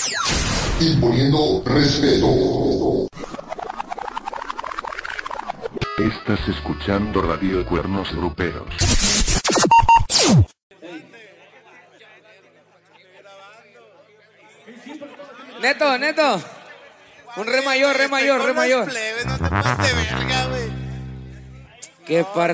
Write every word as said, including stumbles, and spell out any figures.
Imponiendo respeto. Estás escuchando Radio Cuernos Gruperos. Neto, Neto. Un re mayor, re mayor, re mayor. No te pases de verga, güey. Qué par